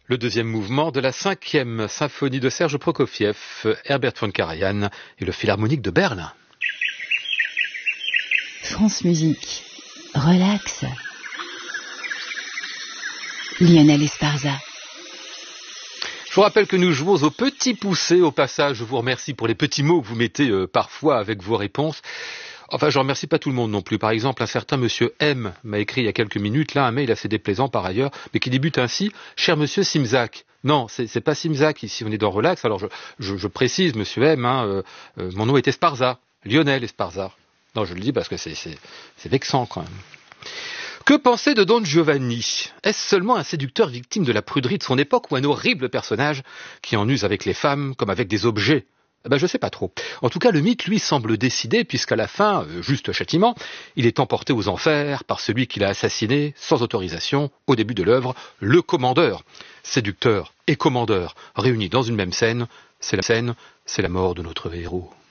Le deuxième mouvement de la 5e symphonie de Serge Prokofiev, Herbert von Karajan et le Philharmonique de Berlin. France Musique, relax. Lionel Esparza. Je vous rappelle que nous jouons au petit poussé. Au passage, je vous remercie pour les petits mots que vous mettez parfois avec vos réponses. Enfin, je ne remercie pas tout le monde non plus. Par exemple, un certain monsieur M m'a écrit il y a quelques minutes, là, un mail assez déplaisant par ailleurs, mais qui débute ainsi: cher monsieur Simzak. Non, c'est pas Simzak, ici on est dans Relax. Alors je précise, monsieur M, mon nom est Esparza, Lionel Esparza. Non, je le dis parce que c'est vexant quand même. Que penser de Don Giovanni? Est-ce seulement un séducteur victime de la pruderie de son époque ou un horrible personnage qui en use avec les femmes comme avec des objets? Je sais pas trop. En tout cas, le mythe, lui, semble décidé, puisqu'à la fin, juste châtiment, il est emporté aux enfers par celui qui l'a assassiné sans autorisation au début de l'œuvre, le commandeur. Séducteur et commandeur réunis dans une même scène, c'est la mort de notre héros.